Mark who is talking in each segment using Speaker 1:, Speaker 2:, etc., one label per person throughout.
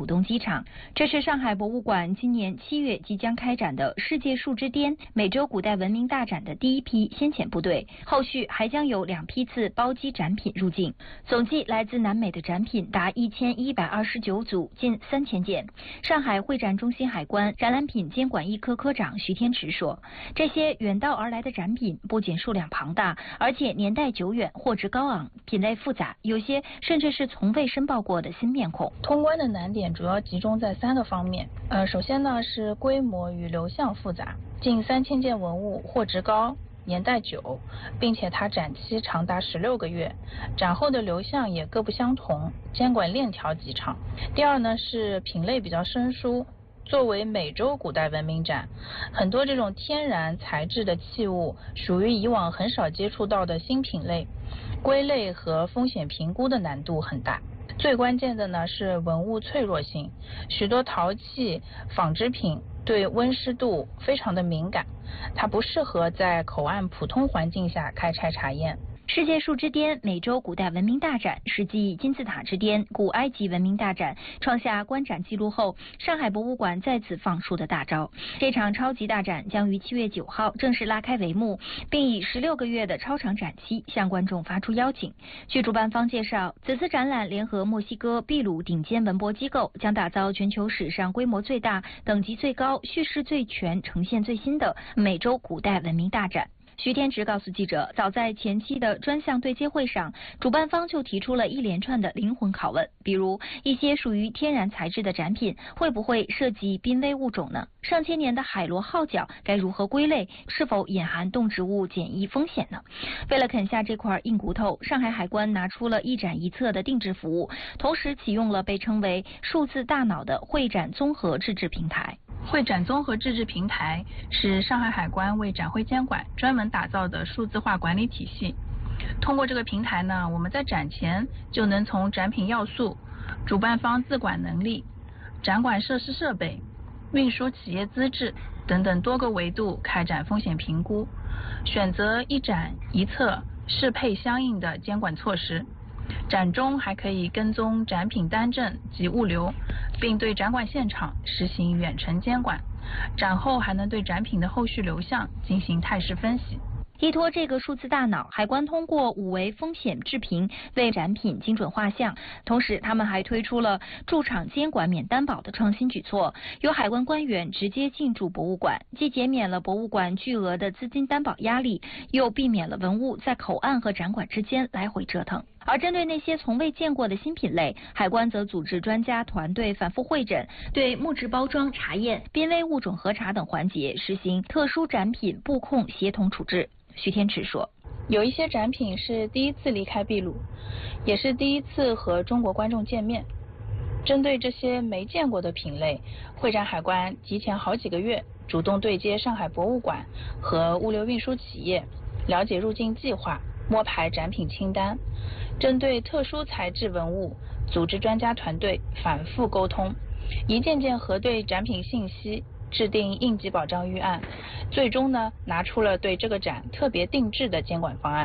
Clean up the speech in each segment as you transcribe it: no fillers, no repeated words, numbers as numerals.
Speaker 1: 浦东机场。这是上海博物馆今年7月即将开展的世界树之巅美洲古代文明大展的第一批先遣部队，后续还将有2批次包机展品入境。总计来自南美的展品达1129组，近3000件。上海会展中心海关展览品监管一科科长徐天池说，这些远道而来的展品不仅数量庞大，而且年代久远，货值高昂，品类复杂，有些甚至是从未申报过的新面孔。
Speaker 2: 通关的难点主要集中在3个方面。首先呢是规模与流向复杂，近3000件文物，货值高，年代久，并且它展期长达16个月，展后的流向也各不相同，监管链条极长。第二呢是品类比较生疏，作为美洲古代文明展，很多这种天然材质的器物属于以往很少接触到的新品类，归类和风险评估的难度很大。最关键的呢是文物脆弱性，许多陶器、纺织品对温湿度非常的敏感，它不适合在口岸普通环境下开拆查验。
Speaker 1: 世界树之巅美洲古代文明大展是继金字塔之巅古埃及文明大展创下观展记录后，上海博物馆再次放出的大招。这场超级大展将于7月9号正式拉开帷幕，并以16个月的超长展期向观众发出邀请。据主办方介绍，此次展览联合墨西哥、秘鲁顶尖文博机构，将打造全球史上规模最大、等级最高、叙事最全、呈现最新的美洲古代文明大展。徐天池告诉记者，早在前期的专项对接会上，主办方就提出了一连串的灵魂拷问，比如一些属于天然材质的展品会不会涉及濒危物种呢？上千年的海螺号角该如何归类？是否隐含动植物检疫风险呢？为了啃下这块硬骨头，上海海关拿出了一展一策的定制服务，同时启用了被称为数字大脑的会展综合自治平台。
Speaker 2: 会展综合自治平台是上海海关为展会监管专门打造的数字化管理体系。通过这个平台呢，我们在展前就能从展品要素、主办方自管能力、展馆设施设备、运输企业资质等等多个维度开展风险评估，选择一展一策适配相应的监管措施。展中还可以跟踪展品单证及物流，并对展馆现场实行远程监管。展后还能对展品的后续流向进行态势分析。
Speaker 1: 依托这个数字大脑，海关通过5维风险制评为展品精准画像，同时他们还推出了驻场监管免担保的创新举措，由海关官员直接进驻博物馆，既减免了博物馆巨额的资金担保压力，又避免了文物在口岸和展馆之间来回折腾。而针对那些从未见过的新品类，海关则组织专家团队反复会诊，对木质包装查验、濒危物种核查等环节实行特殊展品布控协同处置。徐天池说，
Speaker 2: 有一些展品是第一次离开秘鲁，也是第一次和中国观众见面。针对这些没见过的品类，会展海关提前好几个月主动对接上海博物馆和物流运输企业，了解入境计划，摸排展品清单。针对特殊材质文物，组织专家团队反复沟通，一件件核对展品信息，制定应急保障预案，最终呢拿出了对这个展特别定制的监管方案。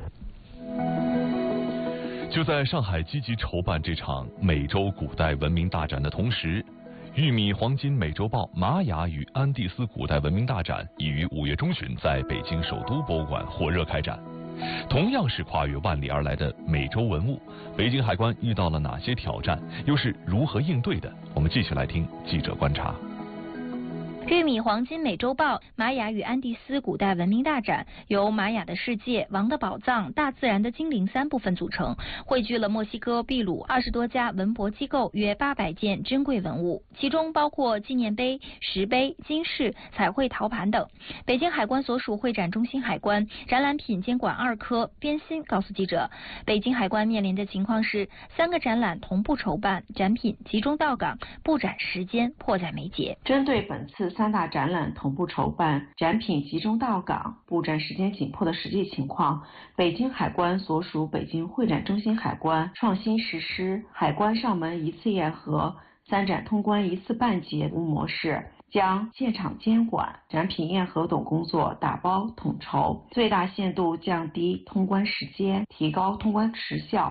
Speaker 3: 就在上海积极筹办这场美洲古代文明大展的同时，玉米黄金美洲豹玛雅与安第斯古代文明大展已于5月中旬在北京首都博物馆火热开展。同样是跨越万里而来的美洲文物，北京海关遇到了哪些挑战，又是如何应对的？我们继续来听记者观察。
Speaker 1: 玉米黄金美洲豹玛雅与安第斯古代文明大展由玛雅的世界、王的宝藏、大自然的精灵3部分组成，汇聚了墨西哥、秘鲁20多家文博机构约800件珍贵文物，其中包括纪念碑、石碑、金饰、彩绘陶盘等。北京海关所属会展中心海关展览品监管2科边鑫告诉记者，北京海关面临的情况是3个展览同步筹办，展品集中到港，布展时间迫在眉睫。
Speaker 4: 针对本次3大展览同步筹办，展品集中到港，布展时间紧迫的实际情况，北京海关所属北京会展中心海关创新实施海关上门一次验核、3展通关一次办结服务模式，将现场监管、展品验核等工作打包统筹，最大限度降低通关时间，提高通关时效，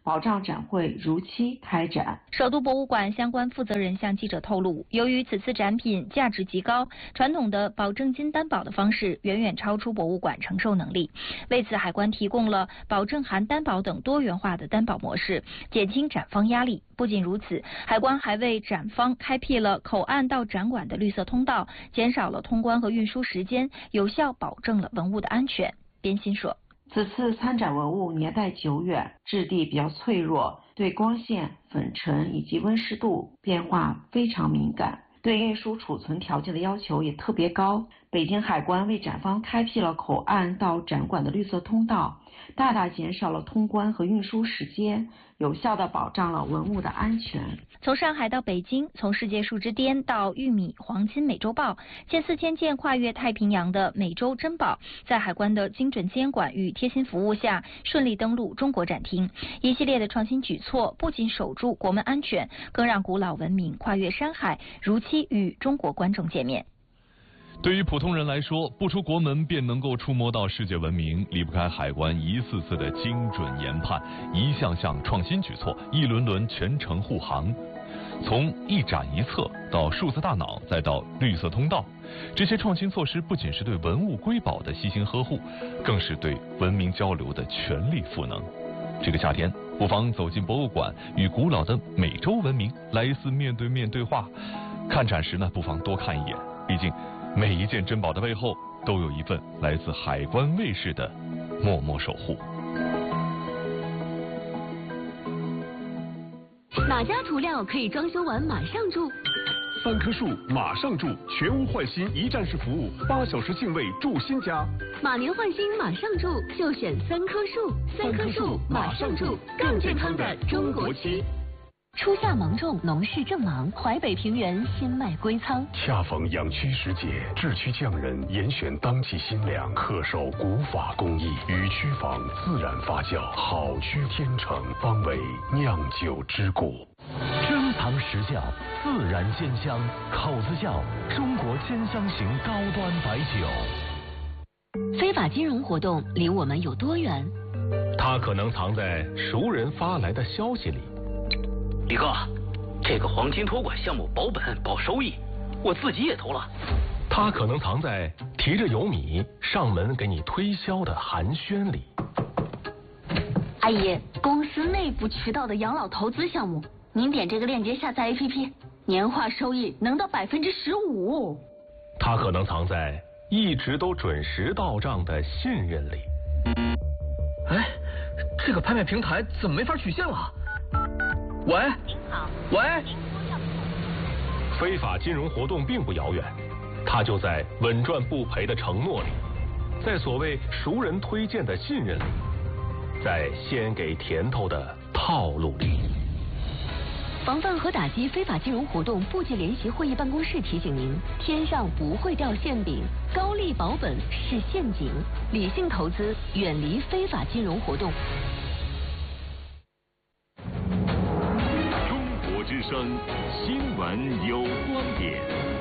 Speaker 4: 保障展会如期开展。
Speaker 1: 首都博物馆相关负责人向记者透露，由于此次展品价值极高，传统的保证金担保的方式远远超出博物馆承受能力。为此，海关提供了保证含担保等多元化的担保模式，减轻展方压力。不仅如此，海关还为展方开辟了口岸到展馆的绿色通道，减少了通关和运输时间，有效保证了文物的安全。边欣说，
Speaker 4: 此次参展文物年代久远，质地比较脆弱，对光线、粉尘以及温湿度变化非常敏感，对运输储存条件的要求也特别高。北京海关为展方开辟了口岸到展馆的绿色通道，大大减少了通关和运输时间，有效地保障了文物的安全。
Speaker 1: 从上海到北京，从世界树之巅到玉米、黄金美洲豹，近4000件跨越太平洋的美洲珍宝，在海关的精准监管与贴心服务下，顺利登陆中国展厅。一系列的创新举措，不仅守住国门安全，更让古老文明跨越山海，如期与中国观众见面。
Speaker 3: 对于普通人来说，不出国门便能够触摸到世界文明，离不开海关一次次的精准研判，一项项创新举措，一轮轮全程护航。从一展一策到数字大脑，再到绿色通道，这些创新措施不仅是对文物瑰宝的悉心呵护，更是对文明交流的全力赋能。这个夏天，不妨走进博物馆，与古老的美洲文明来一次面对面对话。看展时呢，不妨多看一眼，毕竟每一件珍宝的背后，都有一份来自海关卫士的默默守护。
Speaker 5: 哪家涂料可以装修完马上住
Speaker 6: ？3棵树马上住，全屋换新一站式服务，8小时净位住新家。
Speaker 5: 马年换新马上住，就选3棵树。3棵树马上住，更健康的中国漆。初夏芒种，农事正忙，淮北平原新麦归仓。
Speaker 6: 恰逢养曲时节，制曲匠人严选当季新粮，恪守古法工艺，与曲坊自然发酵，好曲天成，方为酿酒之谷。
Speaker 7: 珍藏实窖，自然鲜香，口子窖，中国鲜香型高端白酒。
Speaker 5: 非法金融活动离我们有多远？
Speaker 6: 它可能藏在熟人发来的消息里。
Speaker 8: 李哥，这个黄金托管项目保本保收益，我自己也投了。
Speaker 6: 它可能藏在提着油米上门给你推销的寒暄里。
Speaker 5: 阿姨，公司内部渠道的养老投资项目，您点这个链接下载 APP， 年化收益能到15%。
Speaker 6: 它可能藏在一直都准时到账的信任里。
Speaker 8: 哎，这个拍卖平台怎么没法取现了？喂，
Speaker 5: 好，
Speaker 8: 喂，
Speaker 6: 非法金融活动并不遥远，它就在稳赚不赔的承诺里，在所谓熟人推荐的信任里，在先给甜头的套路里。
Speaker 5: 防范和打击非法金融活动部际联席会议办公室提醒您：天上不会掉馅饼，高利保本是陷阱，理性投资，远离非法金融活动。
Speaker 3: 之声新闻有观点，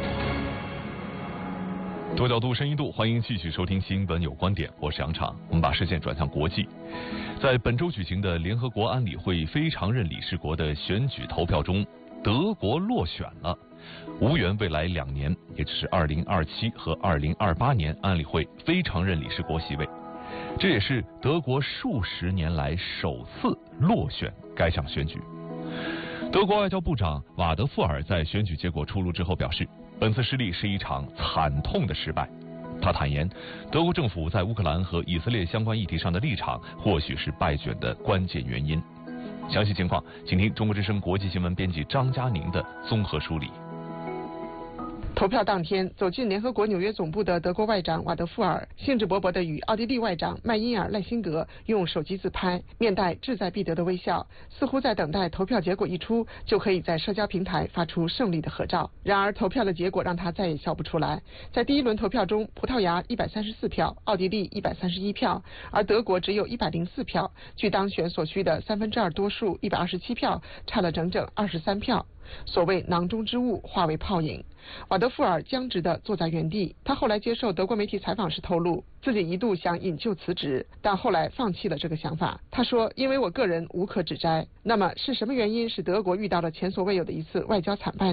Speaker 3: 多角度、深一度，欢迎继续收听新闻有观点，我是杨畅。我们把视线转向国际，在本周举行的联合国安理会非常任理事国的选举投票中，德国落选了，无缘未来2年，也就是2027和2028年安理会非常任理事国席位。这也是德国数十年来首次落选该项选举。德国外交部长瓦德富尔在选举结果出炉之后表示，本次失利是一场惨痛的失败。他坦言，德国政府在乌克兰和以色列相关议题上的立场或许是败选的关键原因。详细情况，请听中国之声国际新闻编辑张佳宁的综合梳理。
Speaker 9: 投票当天，走进联合国纽约总部的德国外长瓦德富尔兴致勃勃地与奥地利外长麦因尔赖辛格用手机自拍，面带志在必得的微笑，似乎在等待投票结果一出就可以在社交平台发出胜利的合照。然而投票的结果让他再也笑不出来。在第一轮投票中，葡萄牙134票，奥地利131票，而德国只有104票，距当选所需的2/3多数127票差了整整23票。 所谓囊中之物化为泡影。瓦德富尔僵直地坐在原地。他后来接受德国媒体采访时透露，自己一度想引咎辞职，但后来放弃了这个想法。他说：“因为我个人无可指摘。”那么是什么原因使德国遇到了前所未有的一次外交惨败呢？